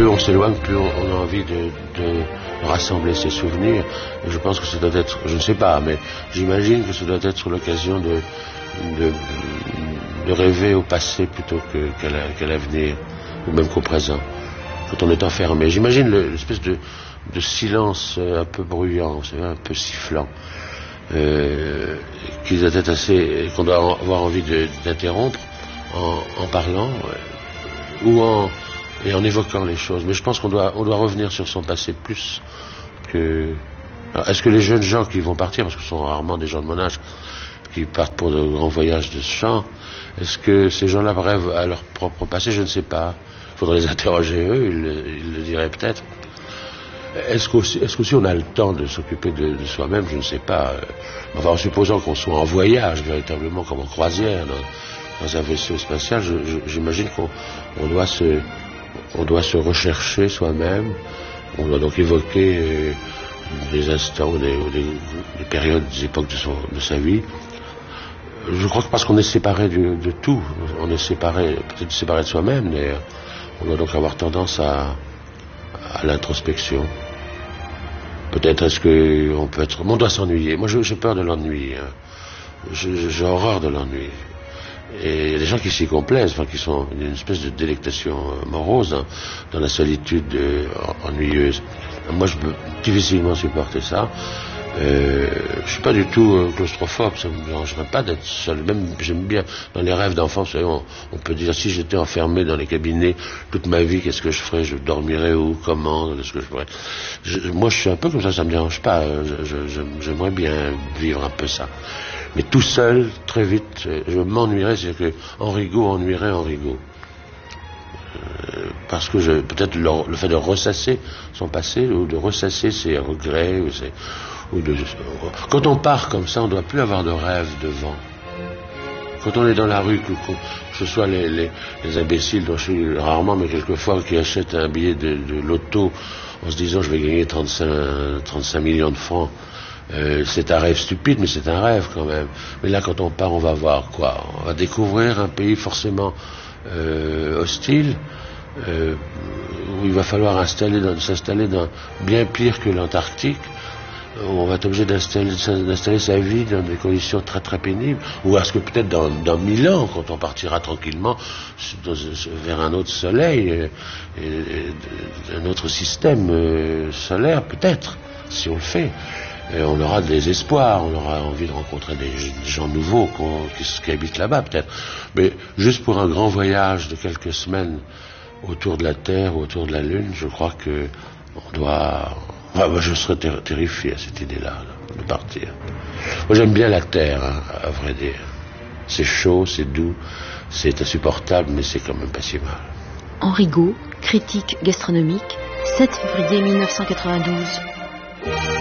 plus on s'éloigne, plus on a envie de rassembler ses souvenirs. Et je pense que ça doit être, je ne sais pas, mais j'imagine que ça doit être l'occasion de rêver au passé plutôt qu'à l'avenir, ou même qu'au présent, quand on est enfermé. J'imagine l'espèce de silence un peu bruyant, un peu sifflant, qui doit être assez, qu'on doit avoir envie d'interrompre en parlant, et en évoquant les choses. Mais je pense qu'on doit revenir sur son passé plus que... Alors, est-ce que les jeunes gens qui vont partir, parce que ce sont rarement des gens de mon âge qui partent pour de grands voyages de ce genre, est-ce que ces gens-là rêvent à leur propre passé? Je ne sais pas. Il faudrait les interroger eux, ils le diraient peut-être. Est-ce qu'aussi on a le temps de s'occuper de soi-même? Je ne sais pas. Enfin, en supposant qu'on soit en voyage, véritablement, comme en croisière, dans un vaisseau spatial, j'imagine qu'on doit se rechercher soi-même. On doit donc évoquer des instants, des périodes, des époques de sa vie. Je crois que parce qu'on est séparé de tout, on est peut-être séparé de soi-même, mais on doit donc avoir tendance à l'introspection. Peut-être est-ce qu'on peut être... On doit s'ennuyer. Moi, j'ai peur de l'ennui. Hein. J'ai horreur de l'ennui. Et il y a des gens qui s'y complaisent, enfin, qui sont une espèce de délectation morose dans la solitude ennuyeuse. Moi, je peux difficilement supporter ça. Je suis pas du tout claustrophobe, ça me dérangerait pas d'être seul. Même j'aime bien dans les rêves d'enfant, on peut dire si j'étais enfermé dans les cabinets toute ma vie, qu'est-ce que je ferais? Je dormirais où? Comment? Qu'est-ce que je ferais? Moi, je suis un peu comme ça me dérange pas. J'aimerais bien vivre un peu ça. Mais tout seul, très vite, je m'ennuierais, c'est-à-dire que Enrico ennuierait Enrico. Parce que peut-être le fait de ressasser son passé, ou de ressasser ses regrets, quand on part comme ça, on ne doit plus avoir de rêve devant. Quand on est dans la rue, que ce soit les imbéciles, dont je suis rarement, mais quelquefois, qui achètent un billet de loto en se disant je vais gagner 35 millions de francs, c'est un rêve stupide, mais c'est un rêve quand même. Mais là, quand on part, on va voir quoi? On va découvrir un pays forcément hostile, où il va falloir s'installer dans bien pire que l'Antarctique. On va être obligé d'installer sa vie dans des conditions très très pénibles, ou est-ce que peut-être dans 1000 ans, quand on partira tranquillement vers un autre soleil, un autre système solaire, peut-être, si on le fait, on aura des espoirs, on aura envie de rencontrer des gens nouveaux qui habitent là-bas, peut-être. Mais juste pour un grand voyage de quelques semaines autour de la Terre, autour de la Lune, je crois que on doit... je serais terrifié à cette idée-là, de partir. Moi, j'aime bien la Terre, hein, à vrai dire. C'est chaud, c'est doux, c'est insupportable, mais c'est quand même pas si mal. Enrico, critique gastronomique, 7 février 1992.